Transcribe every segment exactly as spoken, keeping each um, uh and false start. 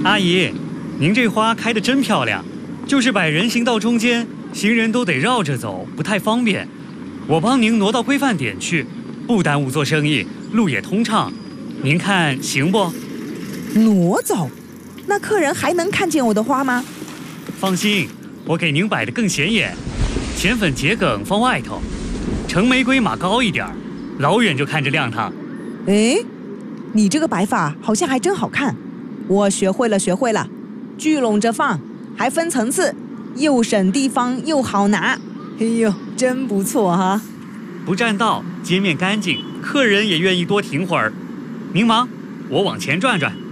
阿姨，您这花开得真漂亮，就是摆人行道中间，行人都得绕着走，不太方便。我帮您挪到规范点去，不耽误做生意，路也通畅。您看行不？ 挪走？那客人还能看见我的花吗？ 放心，我给您摆得更显眼，浅粉桔梗放外头，橙玫瑰码高一点，老远就看着亮堂。 哎，你这个摆法好像还真好看，我学会了，学会了。聚拢着放，还分层次，又省地方又好拿。哎呦，真不错哈！ 不占道，街面干净，客人也愿意多停会儿。您忙，我往前转转。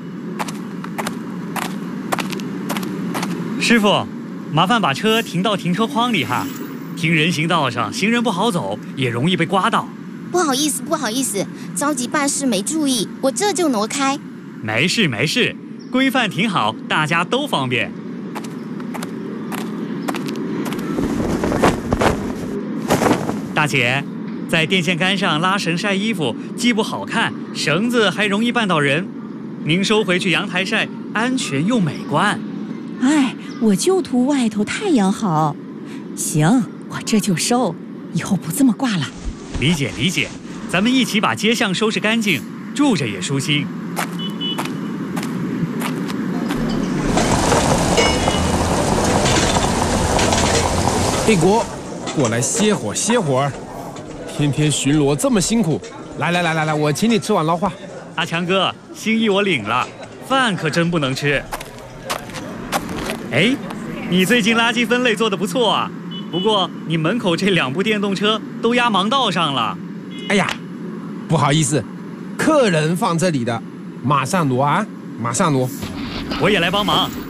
师傅，麻烦把车停到停车框里哈。停人行道上，行人不好走，也容易被刮到。 不好意思，不好意思，着急办事没注意，我这就挪开。 没事没事，规范停好，大家都方便。大姐，在电线杆上拉绳晒衣服，既不好看，绳子还容易绊到人。您收回去阳台晒，安全又美观。 哎，我就图外头太阳好。行，我这就收，以后不这么挂了。 理解理解，咱们一起把街巷收拾干净，住着也舒心。 帝国，过来歇会儿歇会儿，天天巡逻这么辛苦，来来来来来，我请你吃碗捞话。 阿强哥，心意我领了，饭可真不能吃。哎，你最近垃圾分类做得不错啊，不过你门口这两部电动车都压盲道上了。 哎呀，不好意思，客人放这里的，马上挪啊，马上挪。 我也来帮忙。